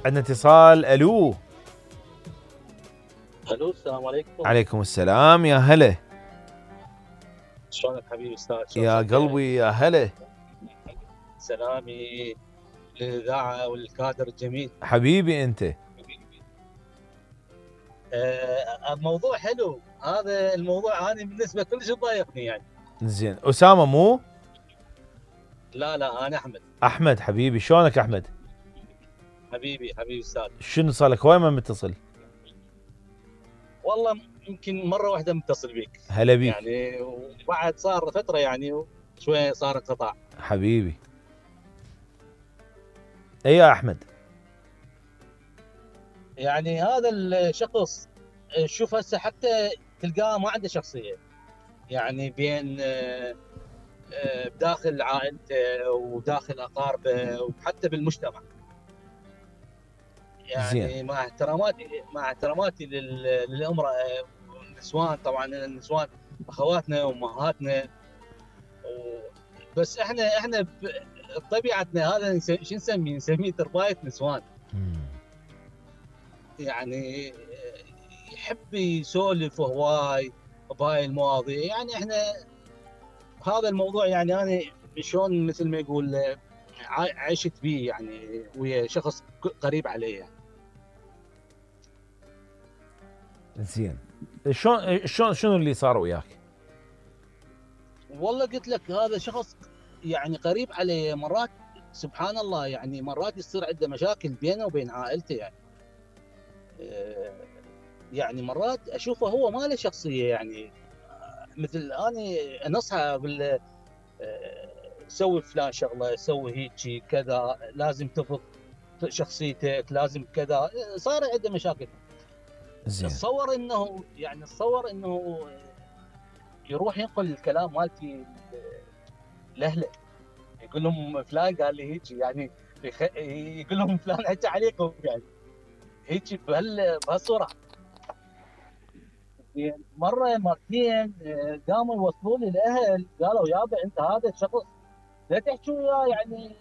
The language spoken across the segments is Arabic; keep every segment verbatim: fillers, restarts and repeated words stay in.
عندنا اتصال. الو الو السلام عليكم. عليكم السلام، يا هلا. شلونك حبيبي استاذ؟ يا قلبي يا هلا. سلامي للاذاعه والكادر الجميل حبيبي انت. آه الموضوع حلو، هذا الموضوع انا بالنسبه كلش ضايقني يعني. زين، اسامه مو؟ لا لا انا احمد. احمد حبيبي، شلونك احمد؟ حبيبي حبيبي استاذ. شنو صار لك؟ وين ما متصل؟ والله يمكن مره واحده متصل بيك هلا بيك يعني، وبعد صار فتره يعني شويه صار انقطاع. حبيبي. اي يا احمد. يعني هذا الشخص شوف هسه حتى تلقاه ما عنده شخصيه، يعني بين آه، آه، بداخل عائلته وداخل اقاربه وحتى بالمجتمع. زين يعني مع احتراماتي مع احتراماتي لل- للامراه والنسوان، طبعا النسوان اخواتنا وامهاتنا و- بس احنا احنا بطبيعتنا هذا نس- شو نسميه؟ نسميه تربايه نسوان. مم. يعني يحب يسولف هواي بهاي المواضيع. يعني احنا هذا الموضوع يعني انا شلون مثل ما يقول ع- عشت بيه يعني ويا شخص ق- قريب علي يعني. زين، شلون شلون شنو اللي صار وياك؟ والله قلت لك هذا شخص يعني قريب علي، مرات سبحان الله يعني مرات يصير عنده مشاكل بينه وبين عائلته يعني. آه، يعني مرات اشوفه هو ما له شخصيه يعني، مثل اني انصحه اقول له آه، سوي فلان شغله، سوي هيك كذا، لازم تضبط شخصيتك، لازم كذا. صار عنده مشاكل. زين تصور انه يعني تصور انه يروح ينقل الكلام مالتي لاهله، يقول لهم فلان قال لي هيك يعني، يخ... يقول لهم فلان حكى عليكم يعني هيك بهال بهالصوره. يعني مره مرتين آه، قاموا يوصلوا لي الاهل قالوا يابا انت هذا الشخص لا تحكي وياه يعني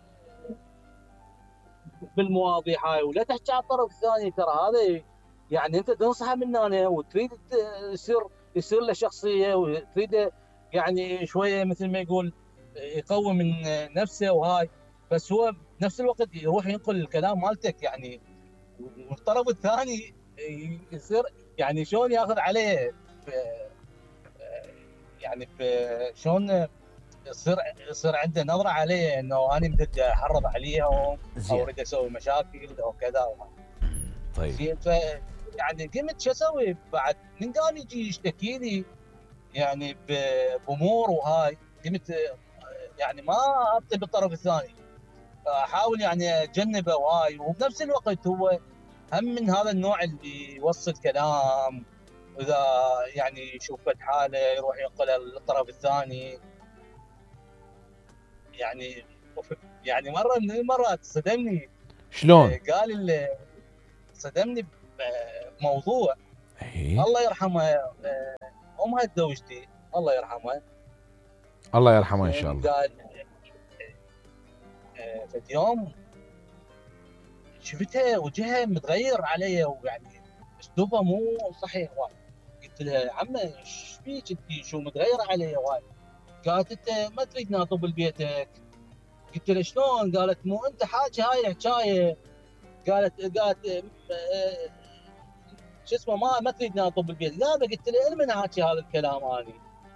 بالمواضيع هاي، ولا تحكي على الطرف الثاني، ترى هذا يعني انت تنصحه من هنا وتريد يصير يصير له شخصيه وتريد يعني شويه مثل ما يقول يقوي من نفسه وهاي. بس هو بنفس الوقت يروح ينقل الكلام مالتك يعني، والطرف الثاني يصير يعني شلون ياخذ عليه ب- يعني ب- شلون يصير يصير عنده نظره عليه انه انا بدي احرض عليهم او زين اريد اسوي مشاكل او كذا. طيب. زين ف يعني قمت شو اسوي بعد من قام يجي يشتكي لي يعني ب- بامور وهاي. قمت يعني ما ابطل بالطرف الثاني، احاول يعني اتجنبه وهاي. وبنفس الوقت هو هم من هذا النوع اللي يوصل كلام، واذا يعني يشوف حاله يروح ينقلها للطرف الثاني يعني. يعني مره من المرات صدمني. شلون؟ آه، قال ال- صدمني بموضوع. اي الله يرحمها آه، امها تزوجتي الله يرحمها. الله يرحمه ان شاء زين الله. قال آه، فد يوم شفتها وجهها متغير علي، ويعني اسلوبها مو صحيح وايد. قلت لها عمه ايش فيك انت شو متغيره علي وايد؟ قالت انت ما تريد ناطب ببيتك. قلت لها شلون؟ قالت مو انت حاجه هاي حكايه. قالت قالت آه، شو اسمه ما ما تريد ناطب بالبيت. لا قلت لها من حاكي هذا الكلام اني؟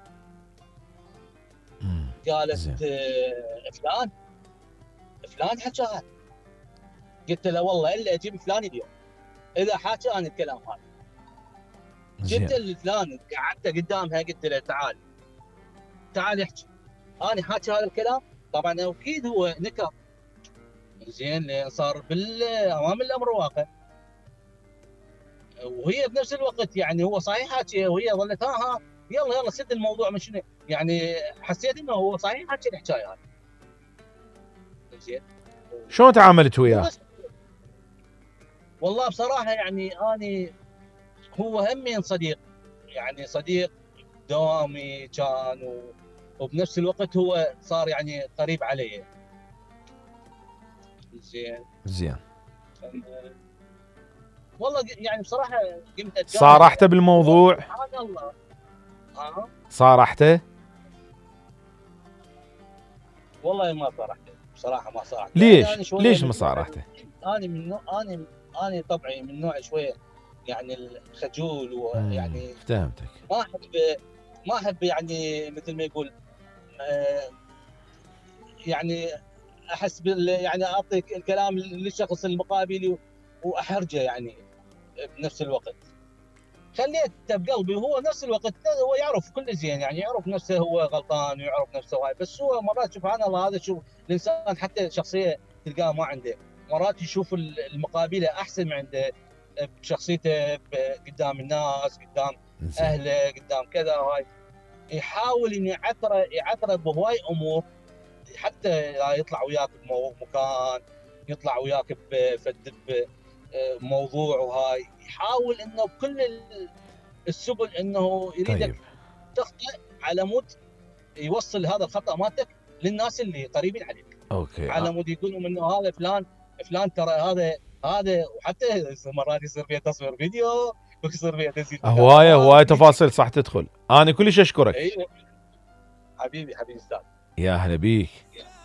مم. زين قالت آه، فلان فلان حكاها. قلت له والله الا اجيب فلان اليوم اذا حاكى انا الكلام هذا. جبت زين الفلان قعدته قدامها قلت له تعال تعال احكي انا حاكي هذا الكلام. طبعا اكيد هو نكر. زين لان صار بالامام الامر واقع. وهي بنفس الوقت يعني هو صحيح حاكي وهي ظلت ها ها يلا يلا سد الموضوع من شنو يعني. حسيت انه هو صحيح حاكي الحكايه هذه. زين شلون تعاملت وياه؟ وبس. والله بصراحه يعني اني هو همين صديق، يعني صديق دوامي كان و... وبنفس الوقت هو صار يعني قريب علي. زين زين والله يعني بصراحه قمت اتجاهل. صارحته بالموضوع؟ سبحان الله. ها صارحته؟ والله ما صارحته بصراحه، ما صارحته. ليش؟ يعني أنا ليش من ما صارحته؟ انا من نوع انا انا طبعي من نوع شويه يعني الخجول، ويعني فهمتك. ما احب ما احب يعني مثل ما يقول آه يعني احس بال يعني اعطي الكلام للشخص المقابل واحرجه يعني بنفس الوقت. خليته بقلبي، وهو نفس الوقت هو يعرف كل زين، يعني يعرف نفسه هو غلطان ويعرف نفسه هاي. بس هو مرات سبحان الله هذا شوف الانسان حتى شخصيه تلقاه ما عنده، مرات يشوف المقابله احسن من عنده بشخصيته قدام الناس، قدام اهله، قدام كذا هاي. يحاول انه يعثره يعثره بهواي امور، حتى يطلع وياك بمكان، يطلع وياك بفد موضوع وهاي، يحاول انه بكل السبل انه يريدك طيب. تخطئ على مود يوصل هذا الخطا مالتك للناس اللي قريبين عليك. اوكي. على مود يقولوا انه هذا فلان فلان ترى هذا هذا وحتى مرات يصير فيها تصوير فيديو ويصير فيها تسجيل هوايه هوايه تفاصيل صح تدخل. انا كلش اشكرك. ايوه حبيبي حبيبي استاذ. يا هلا بيك.